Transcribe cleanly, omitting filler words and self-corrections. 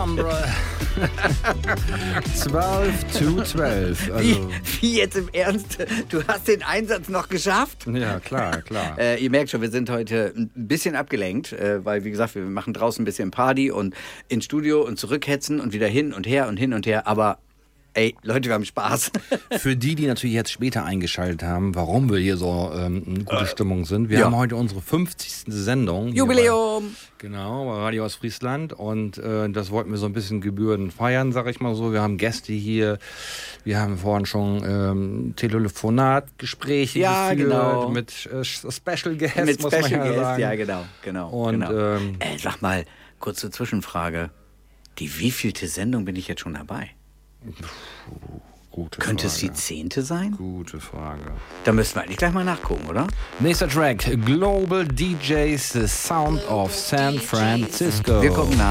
Hombre. 12:12. Also. Wie jetzt im Ernst? Du hast den Einsatz noch geschafft? Ja, klar. Ihr merkt schon, wir sind heute ein bisschen abgelenkt, weil, wie gesagt, wir machen draußen ein bisschen Party und ins Studio und zurückhetzen und wieder hin und her. Aber ey, Leute, wir haben Spaß. Für die natürlich jetzt später eingeschaltet haben, warum wir hier so in gute Stimmung sind. Wir haben heute unsere 50. Sendung. Jubiläum! Bei Radio Ostfriesland. Und das wollten wir so ein bisschen gebührend feiern, sag ich mal so. Wir haben Gäste hier. Wir haben vorhin schon Telefonatgespräche geführt. Genau. Mit Special Guests, Mit muss Special man ja Guests, sagen. ja, genau. Und, sag mal, kurze Zwischenfrage. Die wievielte Sendung bin ich jetzt schon dabei? Gute Könnte Frage. es die 10. sein? Gute Frage. Da müssen wir eigentlich gleich mal nachgucken, oder? Nächster Track, Global DJs, The Sound of San Francisco. Wir gucken nach.